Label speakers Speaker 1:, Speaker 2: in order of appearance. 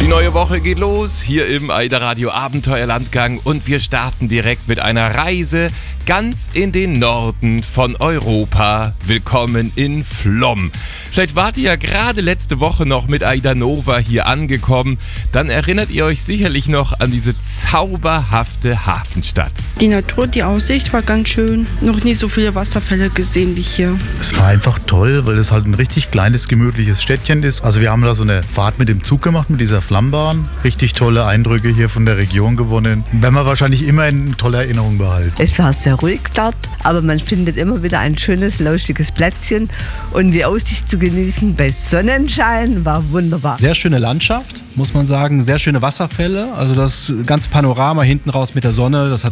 Speaker 1: neue Woche geht los, hier im AIDA Radio Abenteuerlandgang und wir starten direkt mit einer Reise ganz in den Norden von Europa. Willkommen in Flom. Vielleicht wart ihr ja gerade letzte Woche noch mit AIDA Nova hier angekommen. Dann erinnert ihr euch sicherlich noch an diese zauberhafte Hafenstadt.
Speaker 2: Die Natur, die Aussicht war ganz schön. Noch nie so viele Wasserfälle gesehen wie hier.
Speaker 3: Es war einfach toll, weil es halt ein richtig kleines, gemütliches Städtchen ist. Also wir haben da so eine Fahrt mit dem Zug gemacht, mit dieser Flammbahn. Richtig tolle Eindrücke hier von der Region gewonnen. Werden wir wahrscheinlich immer in toller Erinnerung behalten.
Speaker 4: Es war sehr ruhig dort, aber man findet immer wieder ein schönes, lauschiges Plätzchen. Und die Aussicht zu genießen bei Sonnenschein war wunderbar.
Speaker 5: Sehr schöne Landschaft, muss man sagen. Sehr schöne Wasserfälle. Also das ganze Panorama hinten raus mit der Sonne, das hat